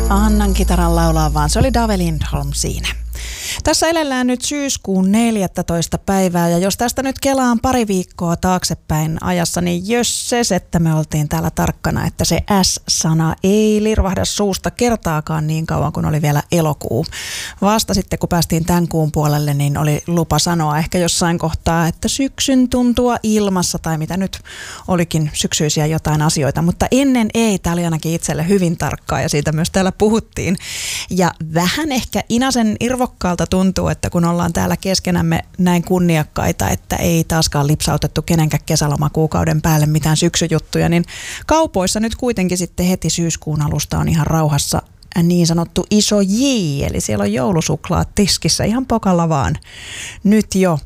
Annan kitaran laulaa, vaan se oli Dave Lindholm siinä. Tässä elellään nyt syyskuun 14. päivää, ja jos tästä nyt kelaan pari viikkoa taaksepäin ajassa, niin jösses, että me oltiin täällä tarkkana, että se S-sana ei lirvahda suusta kertaakaan niin kauan kuin oli vielä elokuu. Vasta sitten, kun päästiin tämän kuun puolelle, niin oli lupa sanoa ehkä jossain kohtaa, että syksyn tuntua ilmassa, tai mitä nyt olikin syksyisiä jotain asioita, mutta ennen ei. Tämä oli ainakin itselle hyvin tarkkaa, ja siitä myös täällä puhuttiin. Ja vähän ehkä inasen irvokkaalta tuntuu, että kun ollaan täällä keskenämme näin kunniakkaita, että ei taaskaan lipsautettu kenenkään kesälomakuukauden päälle mitään syksyjuttuja, niin kaupoissa nyt kuitenkin sitten heti syyskuun alusta on ihan rauhassa niin sanottu iso J, eli siellä on joulusuklaat tiskissä ihan pokalla vaan nyt jo.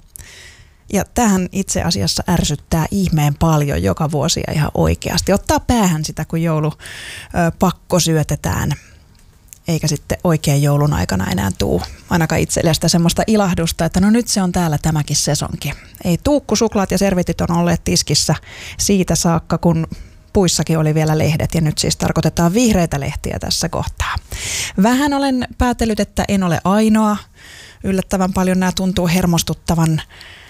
Ja tähän itse asiassa ärsyttää ihmeen paljon joka vuosi ja ihan oikeasti. Ottaa päähän sitä, kun joulupakko syötetään. Eikä sitten oikein joulun aikana enää tuu ainakaan itselle sitä semmoista ilahdusta, että no nyt se on täällä tämäkin sesonki. Ei tuu, kun suklaat ja servitit on olleet tiskissä siitä saakka, kun puissakin oli vielä lehdet, ja nyt siis tarkoitetaan vihreitä lehtiä tässä kohtaa. Vähän olen päätellyt, että en ole ainoa. Yllättävän paljon nämä tuntuu hermostuttavan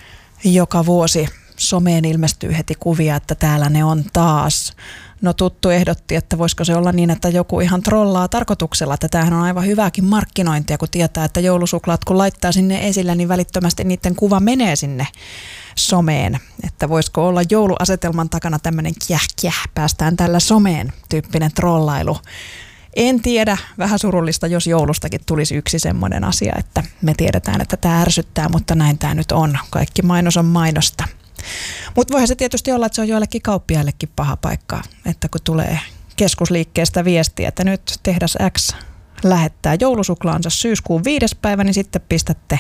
joka vuosi. Someen ilmestyy heti kuvia, että täällä ne on taas. No tuttu ehdotti, että voisiko se olla niin, että joku ihan trollaa tarkoituksella, että tämähän on aivan hyvääkin markkinointia, kun tietää, että joulusuklaat kun laittaa sinne esille, niin välittömästi niiden kuva menee sinne someen. Että voisiko olla jouluasetelman takana tämmöinen päästään tällä someen tyyppinen trollailu. En tiedä, vähän surullista, jos joulustakin tulisi yksi semmoinen asia, että me tiedetään, että tämä ärsyttää, mutta näin tämä nyt on. Kaikki mainos on mainosta. Mutta voihan se tietysti olla, että se on joillekin kauppiaillekin paha paikka, että kun tulee keskusliikkeestä viestiä, että nyt tehdas X lähettää joulusuklaansa syyskuun 5. päivä, niin sitten pistätte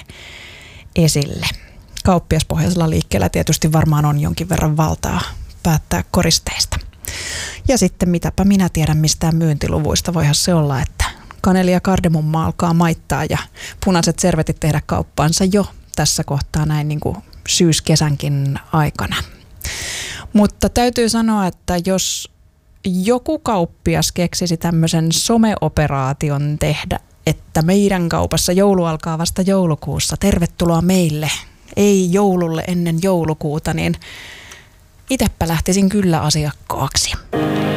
esille. Kauppiaspohjaisella liikkeellä tietysti varmaan on jonkin verran valtaa päättää koristeista. Ja sitten mitäpä minä tiedän mistään myyntiluvuista, voihan se olla, että kaneli ja kardemumma alkaa maittaa ja punaiset servetit tehdä kauppaansa jo tässä kohtaa näin niin kuin syyskesänkin aikana. Mutta täytyy sanoa, että jos joku kauppias keksisi tämmöisen someoperaation tehdä, että meidän kaupassa joulu alkaa vasta joulukuussa, tervetuloa meille, ei joululle ennen joulukuuta, niin itsepä lähtisin kyllä asiakkaaksi.